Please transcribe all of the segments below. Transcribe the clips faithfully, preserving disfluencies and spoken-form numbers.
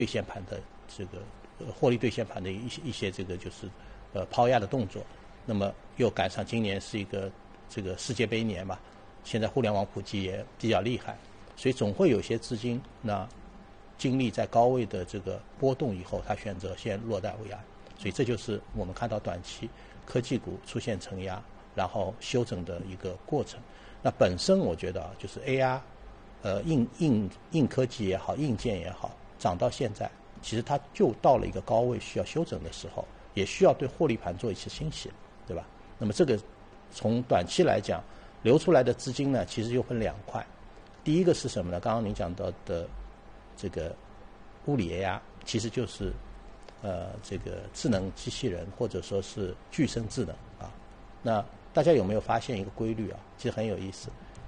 兑现盘的这个呃获利兑现盘的一些一些这个就是呃抛压的动作。那么又赶上今年是一个这个世界杯年嘛，现在互联网普及也比较厉害，所以总会有些资金那经历在高位的这个波动以后，他选择先落袋为安。所以这就是我们看到短期科技股出现承压，然后修整的一个过程。那本身我觉得啊，就是 A R， 呃，硬硬硬科技也好，硬件也好，涨到现在，其实它就到了一个高位需要修整的时候，也需要对获利盘做一次清洗，对吧？那么这个从短期来讲，流出来的资金呢，其实又分两块。第一个是什么呢？刚刚您讲到的这个物理 A R， 其实就是呃这个智能机器人或者说是具身智能啊。那大家有没有发现一个规律啊？其实很有意思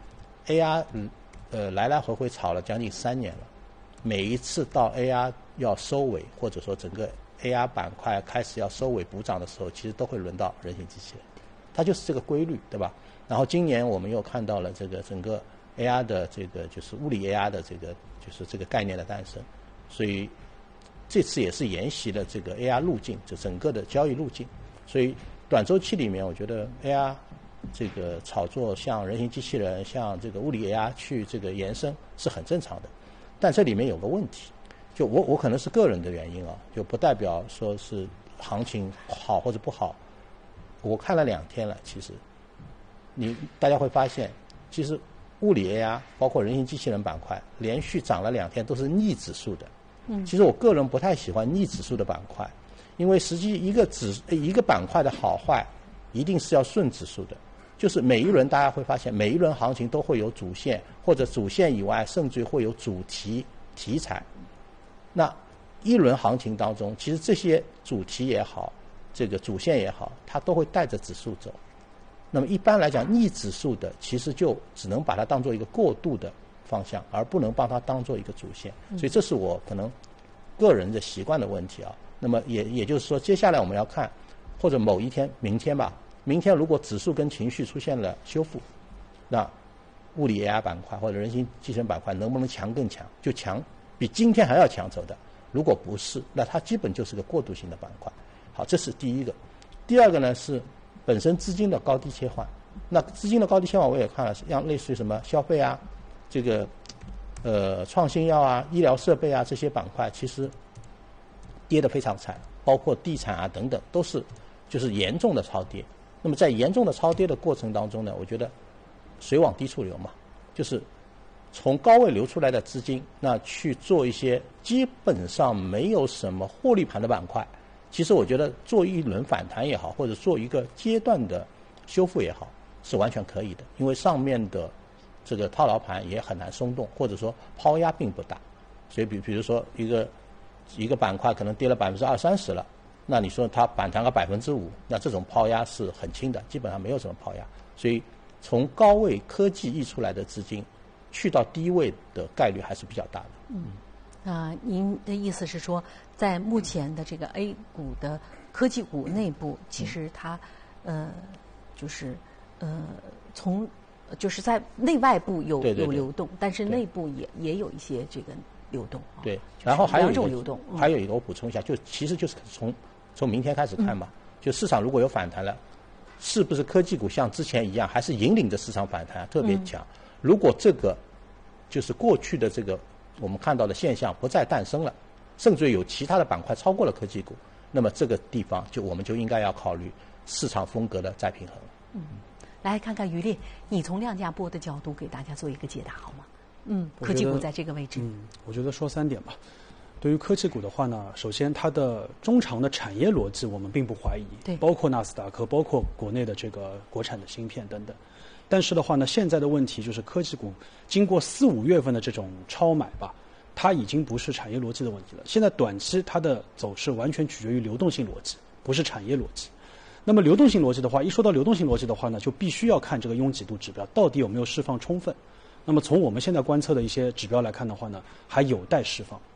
，A R 嗯呃来来回回炒了将近三年了，每一次到 A R 要收尾，或者说整个 A R 板块开始要收尾补涨的时候，其实都会轮到人形机器人，它就是这个规律，对吧？然后今年我们又看到了这个整个 A R 的这个就是物理 A R 的这个就是这个概念的诞生，所以这次也是沿袭了这个 A R 路径，就整个的交易路径，所以短周期里面，我觉得 A R 这个炒作像人形机器人、像这个物理 A R 去这个延伸是很正常的，但这里面有个问题，就我我可能是个人的原因啊，就不代表说是行情好或者不好。我看了两天了，其实你大家会发现，其实物理 A R 包括人形机器人板块连续涨了两天都是逆指数的。嗯，其实我个人不太喜欢逆指数的板块，因为实际一个指一个板块的好坏一定是要顺指数的，就是每一轮大家会发现每一轮行情都会有主线，或者主线以外甚至会有主题题材。那一轮行情当中，其实这些主题也好，这个主线也好，它都会带着指数走。那么一般来讲，逆指数的其实就只能把它当做一个过渡的方向，而不能把它当做一个主线。所以这是我可能个人的习惯的问题啊。那么也也就是说，接下来我们要看，或者某一天，明天吧，明天如果指数跟情绪出现了修复，那物理 A R 板块或者人形机器人板块能不能强更强？就强比今天还要强走的。如果不是，那它基本就是个过渡性的板块。好，这是第一个。第二个呢是本身资金的高低切换。那资金的高低切换我也看了，像类似于什么消费啊，这个呃创新药啊、医疗设备啊这些板块，其实跌得非常惨，包括地产啊等等，都是就是严重的超跌。那么在严重的超跌的过程当中呢，我觉得水往低处流嘛，就是从高位流出来的资金，那去做一些基本上没有什么获利盘的板块，其实我觉得做一轮反弹也好，或者做一个阶段的修复也好，是完全可以的，因为上面的这个套牢盘也很难松动，或者说抛压并不大。所以比比如说一个一个板块可能跌了百分之二三十了，那你说它反弹个百分之五，那这种抛压是很轻的，基本上没有什么抛压。所以从高位科技溢出来的资金去到低位的概率还是比较大的。 嗯，啊、呃，您的意思是说，在目前的这个 A 股的科技股内部，其实它，呃，就是呃，从就是在内外部有对对对有流动，但是内部也也有一些这个流动。 对，然后还有一个两种流动，嗯、 还有一个我补充一下，就其实就是从从明天开始看嘛，嗯、就市场如果有反弹了，是不是科技股像之前一样，还是引领着市场反弹特别强？嗯、如果这个就是过去的这个我们看到的现象不再诞生了，甚至有其他的板块超过了科技股，那么这个地方就我们就应该要考虑市场风格的再平衡了。 嗯，来看看于烈，你从量价波的角度给大家做一个解答好吗？嗯，科技股在这个位置。 嗯，我觉得说三点吧。对于科技股的话呢，首先它的中长的产业逻辑我们并不怀疑， 对， 包括纳斯达克，包括国内的这个国产的芯片等等。但是的话呢，现在的问题就是科技股经过四五月份的这种超买吧，它已经不是产业逻辑的问题了。现在短期它的走势完全取决于流动性逻辑，不是产业逻辑。那么流动性逻辑的话，一说到流动性逻辑的话呢，就必须要看这个拥挤度指标到底有没有释放充分。那么从我们现在观测的一些指标来看的话呢，还有待释放。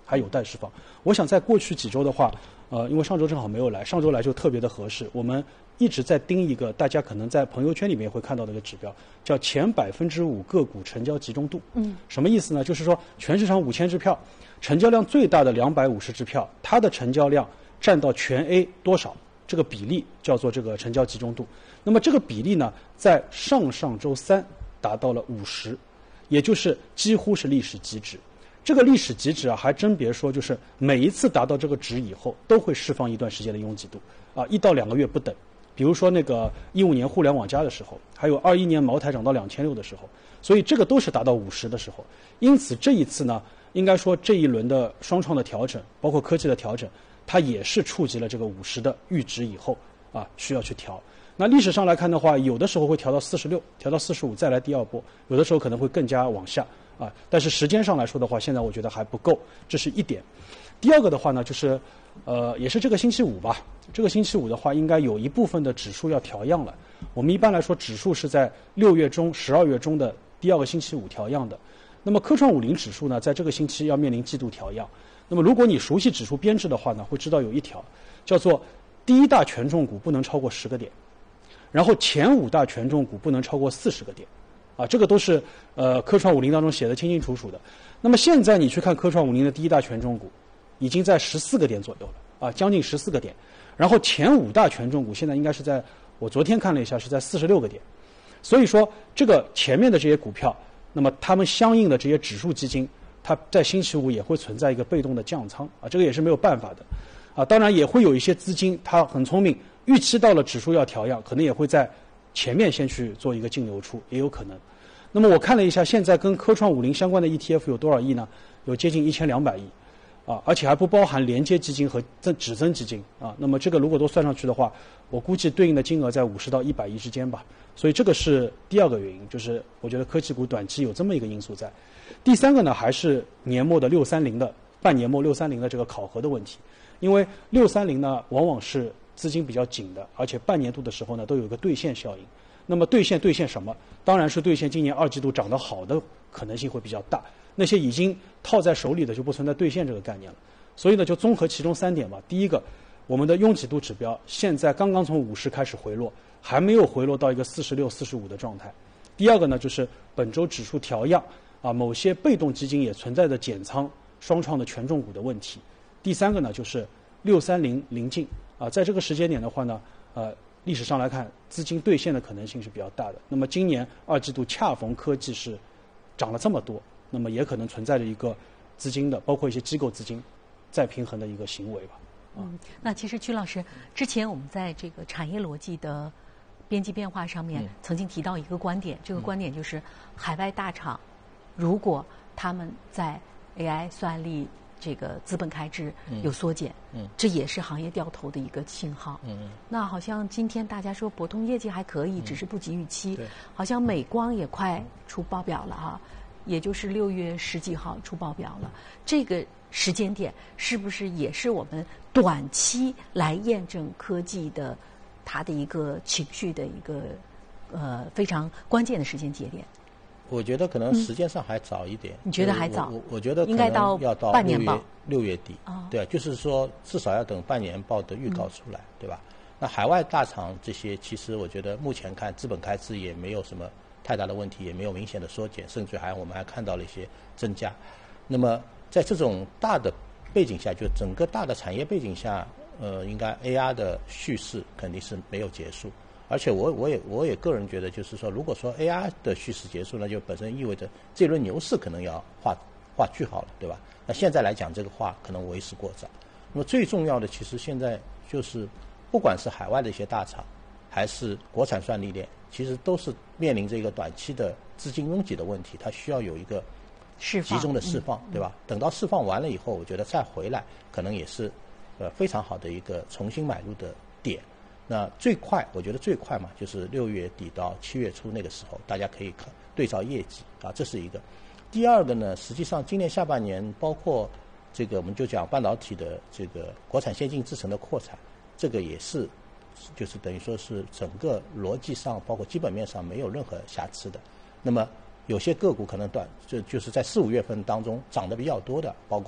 还有待释放。我想在过去几周的话，呃，因为上周正好没有来，上周来就特别的合适。我们一直在盯一个大家可能在朋友圈里面会看到的一个指标，叫前百分之五个股成交集中度。嗯，什么意思呢？就是说全市场五千只票，成交量最大的两百五十只票，它的成交量占到全 A 多少？这个比例叫做这个成交集中度。那么这个比例呢，在上上周三达到了五十，也就是几乎是历史极值。这个历史极值啊，还真别说，就是每一次达到这个值以后，都会释放一段时间的拥挤度啊，一到两个月不等。比如说那个一五年互联网加的时候，还有二一年茅台涨到两千六的时候，所以这个都是达到五十的时候。因此这一次呢，应该说这一轮的双创的调整，包括科技的调整，它也是触及了这个五十的阈值以后啊，需要去调。那历史上来看的话，有的时候会调到四十六，调到四十五再来第二波，有的时候可能会更加往下啊。但是时间上来说的话，现在我觉得还不够，这是一点。第二个的话呢，就是呃，也是这个星期五吧。这个星期五的话，应该有一部分的指数要调样了。我们一般来说，指数是在六月中、十二月中的第二个星期五调样的。那么科创五零指数呢，在这个星期要面临季度调样。那么如果你熟悉指数编制的话呢，会知道有一条叫做第一大权重股不能超过十个点，然后前五大权重股不能超过四十个点，啊，这个都是呃科创五零当中写的清清楚楚的。那么现在你去看科创五零的第一大权重股，已经在十四个点左右了，啊，将近十四个点。然后前五大权重股现在应该是在，我昨天看了一下是在四十六个点。所以说这个前面的这些股票，那么他们相应的这些指数基金，它在星期五也会存在一个被动的降仓啊，这个也是没有办法的啊。当然也会有一些资金，它很聪明，预期到了指数要调样，可能也会在前面先去做一个净流出，也有可能。那么我看了一下，现在跟科创五零相关的 E T F 有多少亿呢？有接近一千两百亿。啊，而且还不包含连接基金和增指增基金啊。那么这个如果都算上去的话，我估计对应的金额在五十到一百亿之间吧。所以这个是第二个原因，就是我觉得科技股短期有这么一个因素在。第三个呢，还是年末的六三零的半年末六三零的这个考核的问题，因为六三零呢往往是资金比较紧的，而且半年度的时候呢都有一个兑现效应。那么兑现兑现什么？当然是兑现今年二季度涨得好的可能性会比较大。那些已经套在手里的就不存在兑现这个概念了，所以呢就综合其中三点吧。第一个，我们的拥挤度指标现在刚刚从五十开始回落，还没有回落到一个四十六、四十五的状态。第二个呢就是本周指数调样啊，某些被动基金也存在着减仓双创的权重股的问题。第三个呢就是六三零临近啊，在这个时间点的话呢，呃，历史上来看资金兑现的可能性是比较大的。那么今年二季度恰逢科技是涨了这么多。那么也可能存在着一个资金的，包括一些机构资金再平衡的一个行为吧。 嗯，那其实曲老师，之前我们在这个产业逻辑的边际变化上面曾经提到一个观点，这个观点就是海外大厂如果他们在 A I 算力这个资本开支有缩减，嗯，这也是行业掉头的一个信号。嗯，那好像今天大家说博通业绩还可以，只是不及预期。好像美光也快出报表了哈。也就是六月十几号出报表了，这个时间点是不是也是我们短期来验证科技的它的一个情绪的一个呃非常关键的时间节点？ 我觉得可能时间上还早一点。 嗯、你觉得还早？ 我我觉得应该到要到半年报六月底， 哦、 对，就是说至少要等半年报的预告出来，嗯、对吧？那海外大厂这些，其实我觉得目前看资本开支也没有什么太大的问题，也没有明显的缩减，甚至还我们还看到了一些增加。那么在这种大的背景下，就整个大的产业背景下，呃，应该 A R 的叙事肯定是没有结束。而且我我也我也个人觉得，就是说，如果说 A R 的叙事结束，那就本身意味着这轮牛市可能要画画句号了，对吧？那现在来讲这个话可能为时过早。那么最重要的，其实现在就是，不管是海外的一些大厂，还是国产算力链。其实都是面临着一个短期的资金拥挤的问题，它需要有一个集中的释放，对吧？等到释放完了以后，我觉得再回来可能也是呃非常好的一个重新买入的点。那最快，我觉得最快嘛，就是六月底到七月初那个时候，大家可以看对照业绩啊，这是一个。第二个呢，实际上今年下半年，包括这个我们就讲半导体的这个国产先进制程的扩产，这个也是。就是等于说是整个逻辑上，包括基本面上没有任何瑕疵的。那么有些个股可能短就就是在四五月份当中涨得比较多的，包括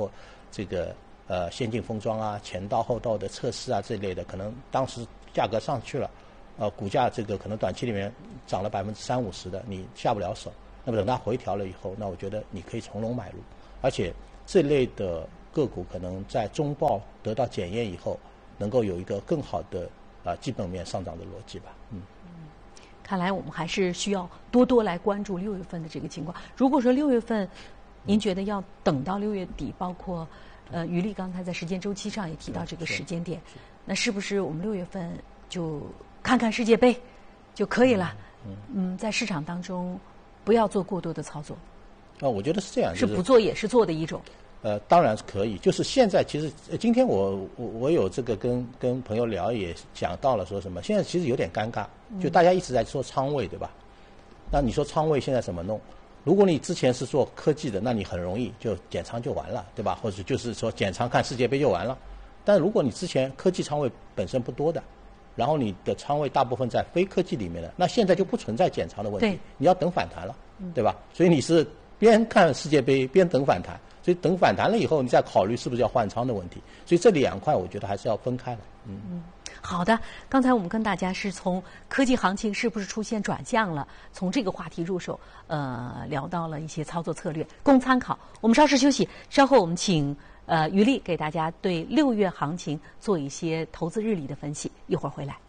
这个呃先进封装啊、前到后到的测试啊这类的，可能当时价格上去了，呃股价这个可能短期里面涨了百分之三五十的，你下不了手。那么等它回调了以后，那我觉得你可以从容买入，而且这类的个股可能在中报得到检验以后，能够有一个更好的啊、呃、基本面上涨的逻辑吧。嗯。 看来我们还是需要多多来关注六月份的这个情况。如果说六月份，您觉得要等到六月底，包括呃于丽刚才在时间周期上也提到这个时间点，那是不是我们六月份就看看世界杯就可以了？嗯，嗯在市场当中不要做过多的操作。 啊、哦，我觉得是这样， 是不做也是做的一种。 呃，当然是可以。就是现在，其实今天我我我有这个跟跟朋友聊，也讲到了说什么。现在其实有点尴尬，就大家一直在说仓位，对吧？那你说仓位现在怎么弄？如果你之前是做科技的，那你很容易就减仓就完了，对吧？或者就是说减仓看世界杯就完了。但如果你之前科技仓位本身不多的，然后你的仓位大部分在非科技里面的，那现在就不存在减仓的问题，你要等反弹了，对吧？所以你是边看世界杯边等反弹。所以等反弹了以后，你再考虑是不是要换仓的问题。所以这两块我觉得还是要分开的。嗯嗯，好的。刚才我们跟大家是从科技行情是不是出现转向了，从这个话题入手，呃，聊到了一些操作策略，供参考。我们稍事休息，稍后我们请呃于丽给大家对六月行情做一些投资日历的分析，一会儿回来。